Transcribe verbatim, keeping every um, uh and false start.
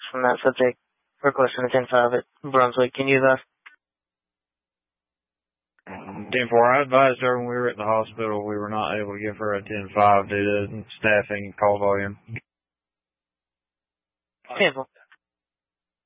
from that subject requesting a ten five at Brunswick. Can you advise? ten four, I advised her when we were at the hospital we were not able to give her a ten five due to staffing and call volume. ten four.